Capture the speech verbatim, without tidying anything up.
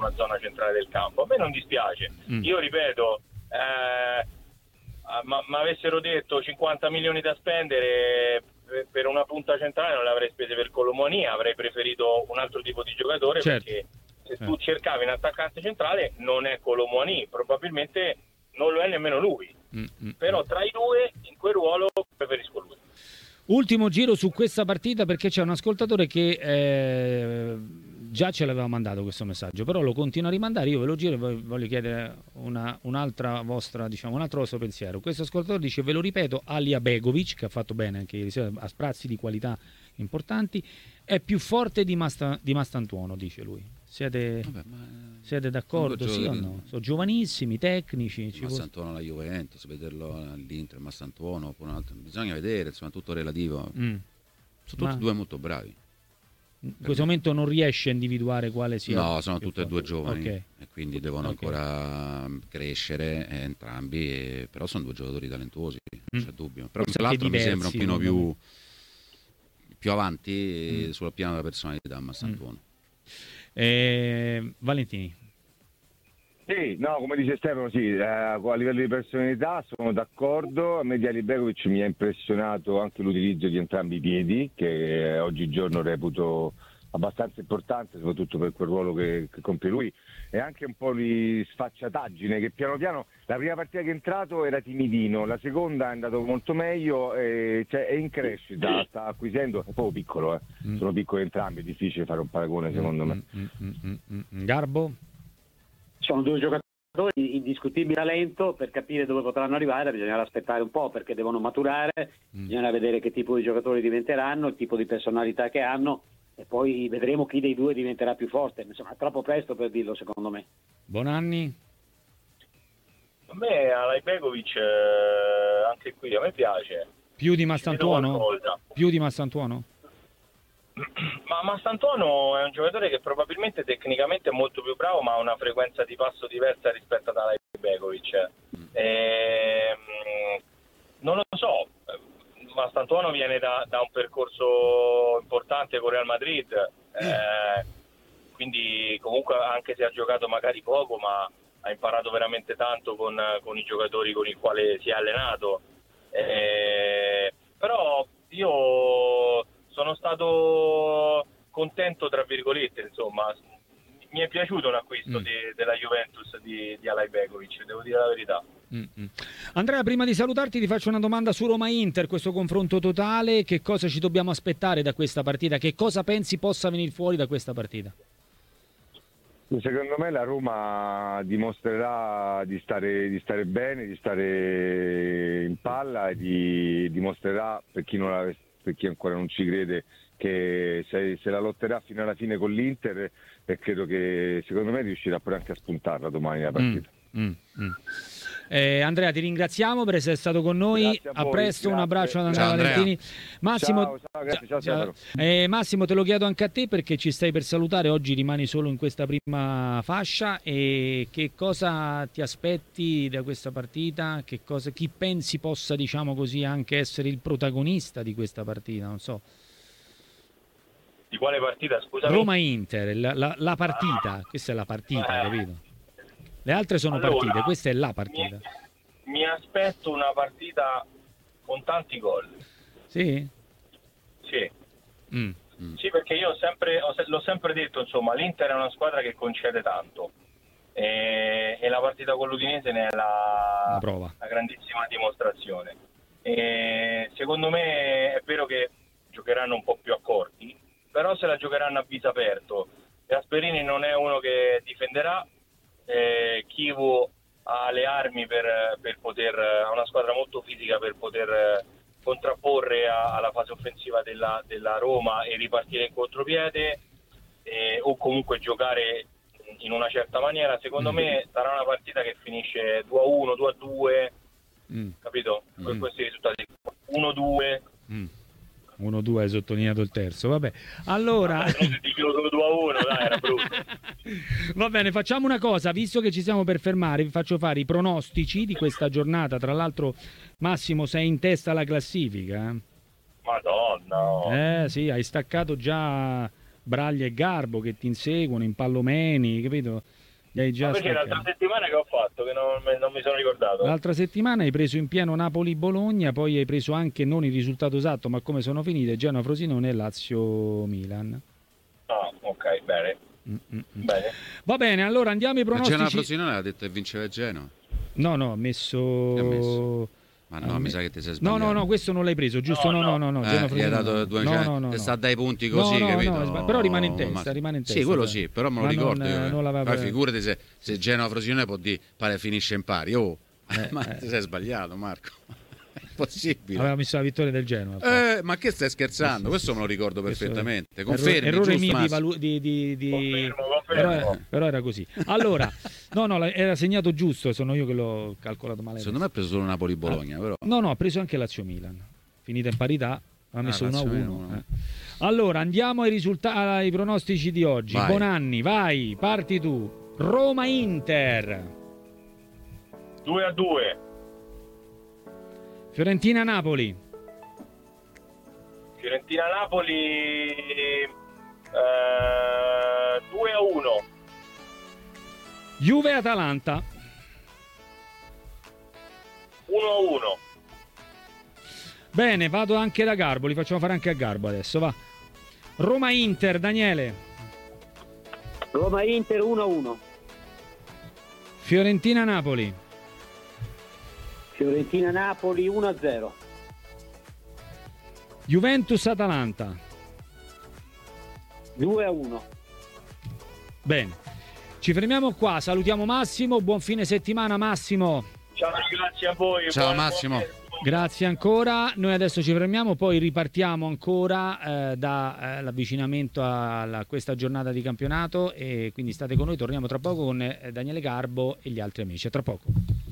nell'ultima zona centrale del campo. A me non dispiace. Mm. Io ripeto, eh, ma avessero detto cinquanta milioni da spendere per una punta centrale, non le avrei spese per Colomoni, avrei preferito un altro tipo di giocatore, certo. Perché se tu cercavi un attaccante centrale non è Colomoni, probabilmente non lo è nemmeno lui, mm-hmm. Però tra i due in quel ruolo preferisco lui. Ultimo giro su questa partita, perché c'è un ascoltatore che eh, già ce l'aveva mandato questo messaggio, però lo continua a rimandare. Io ve lo giro e voglio chiedere una, un'altra vostra, diciamo, un altro vostro pensiero. Questo ascoltatore dice, ve lo ripeto, Alija Begovic, che ha fatto bene anche ieri sera, a sprazzi di qualità importanti, è più forte di, Masta, di Mastantuono, dice lui. Siete, Vabbè, siete d'accordo, sì o no? Sono giovanissimi, tecnici. Mastantuono alla Juventus, vederlo all'Inter, Mastantuono, bisogna vedere, insomma, tutto relativo. Mm. Sono tutti e due molto bravi. In questo momento non riesce a individuare quale sia. No, sono tutti e due giovani, okay. E quindi devono okay. ancora crescere eh, entrambi, e, però sono due giocatori talentuosi, non c'è mm. dubbio. Però l'altro diversi, mi sembra un pochino più, più avanti mm. sul piano della personalità, Mastantuono. Mm. Eh, Valentini. Sì, no, come dice Stefano, sì, eh, a livello di personalità sono d'accordo. A me di Alija Begovic mi ha impressionato anche l'utilizzo di entrambi i piedi, che eh, oggigiorno reputo abbastanza importante, soprattutto per quel ruolo che, che compie lui, e anche un po' di sfacciataggine, che piano piano, la prima partita che è entrato era timidino, la seconda è andato molto meglio, e, cioè, è in crescita, sta acquisendo, è proprio piccolo, eh. mm. sono piccoli entrambi, è difficile fare un paragone secondo mm, me. Mm, mm, mm, mm. Garbo? Sono due giocatori indiscutibili talento, per capire dove potranno arrivare bisognerà aspettare un po', perché devono maturare, mm. bisogna vedere che tipo di giocatori diventeranno, il tipo di personalità che hanno, e poi vedremo chi dei due diventerà più forte. Insomma, è troppo presto per dirlo, secondo me. Bonanni? A me Alija Begovic eh, anche qui a me piace. Più di Mastantuono? Più di Mastantuono? Ma Mastantuono è un giocatore che probabilmente tecnicamente è molto più bravo, ma ha una frequenza di passo diversa rispetto ad Alija Begovic. E, non lo so, Mastantuono viene da, da un percorso importante con Real Madrid, eh, quindi comunque anche se ha giocato magari poco, ma ha imparato veramente tanto con, con i giocatori con i quali si è allenato. Eh, però io sono stato contento, tra virgolette, insomma, mi è piaciuto un acquisto mm. di, della Juventus di, di Alija Begovic, devo dire la verità. Mm-hmm. Andrea, prima di salutarti ti faccio una domanda su Roma-Inter, questo confronto totale, che cosa ci dobbiamo aspettare da questa partita, che cosa pensi possa venire fuori da questa partita? Secondo me la Roma dimostrerà di stare, di stare bene, di stare in palla, e di, dimostrerà, per chi, non la, per chi ancora non ci crede, che se, se la lotterà fino alla fine con l'Inter, e credo che secondo me riuscirà pure anche a spuntarla domani la partita. Mm, mm, mm. Eh, Andrea, ti ringraziamo per essere stato con noi. A, a presto, grazie. Un abbraccio ad Andrea, ciao, Valentini. Massimo, ciao, ciao, grazie, ciao, ciao. Eh, Massimo, te lo chiedo anche a te, perché ci stai per salutare. Oggi rimani solo in questa prima fascia. E che cosa ti aspetti da questa partita? Che cosa, chi pensi possa, diciamo così, anche essere il protagonista di questa partita? Non so. Di quale partita, scusami? Roma-Inter, la, la, la partita. Questa è la partita, eh. capito? Le altre sono allora, partite, questa è la partita. Mi, mi aspetto una partita con tanti gol. Sì? Sì. Mm. Mm. Sì, perché io ho sempre, ho, l'ho sempre detto, insomma, l'Inter è una squadra che concede tanto. E, e la partita con l'Udinese ne è la, la prova. La grandissima dimostrazione. E secondo me è vero che giocheranno un po' più accorti, però se la giocheranno a viso aperto. Gasperini non è uno che difenderà. Eh, Chivu ha le armi per, per poter, ha una squadra molto fisica per poter contrapporre a, alla fase offensiva della, della Roma e ripartire in contropiede, eh, o comunque giocare in una certa maniera. Secondo mm. me sarà una partita che finisce due a uno, due a due, mm. capito? Mm. Per questi risultati uno due. Mm. uno due, hai sottolineato il terzo, vabbè. Allora, ah, se ti chiudo due a uno, dai, era brutto. Va bene, facciamo una cosa, visto che ci siamo per fermare, vi faccio fare i pronostici di questa giornata. Tra l'altro, Massimo, sei in testa alla classifica. Madonna. Eh sì, hai staccato già Braglia e Garbo che ti inseguono, Impallomeni, capito? Hai già Ma perché l'altra settimana che ho fatto che non, non mi sono ricordato? L'altra settimana hai preso in pieno Napoli-Bologna, poi hai preso anche non il risultato esatto, ma come sono finite Genoa-Frosinone e Lazio-Milan. Ah, ok, bene. Bene. Va bene, allora andiamo ai pronostici. Genoa-Frosinone ha detto che vinceva Genoa. No, no, ha messo... messo... Ma no, ah, mi sa che ti sei sbagliato. No, no, no, questo non l'hai preso, giusto? No, no, no, no. no, no. Eh, gli hai dato due no, no, no, sta dai punti così, no, no, capito? No, però rimane in testa, rimane in testa. Sì, quello sì, però me lo ma ricordo non, io. Non poi figurati se, se Genoa-Frosinone può dire, pare finisce in pari. Oh, eh, ma eh. ti sei sbagliato, Marco. Possibile. Aveva messo la vittoria del Genoa. Eh, ma che stai scherzando? Sì, questo me lo ricordo perfettamente. Confermi, errore giusto, mio di, valu- di, di, di... Confermo, confermo. Però, però era così. Allora, no, no, era segnato giusto, sono io che l'ho calcolato male. Secondo me ha preso solo Napoli-Bologna, ah, però. No, no, ha preso anche Lazio-Milan. Finita in parità, ha messo uno a uno. Eh. Allora, andiamo ai risultati, ai pronostici di oggi. Vai. Bonanni, vai, parti tu. Roma-Inter. due a due. Fiorentina-Napoli. Fiorentina-Napoli eh, due a uno. Juve-Atalanta. uno a uno. Bene, vado anche da Garbo, li facciamo fare anche a Garbo adesso, va. Roma-Inter, Daniele. Roma-Inter uno a uno. Fiorentina-Napoli. Fiorentina-Napoli uno a zero. Juventus-Atalanta. due a uno. Bene, ci fermiamo qua, salutiamo Massimo, buon fine settimana Massimo. Ciao, grazie a voi. Ciao buon, Massimo. buon... Grazie ancora, noi adesso ci fermiamo, poi ripartiamo ancora eh, dall'avvicinamento eh, a questa giornata di campionato e quindi state con noi, torniamo tra poco con eh, Daniele Garbo e gli altri amici, a tra poco.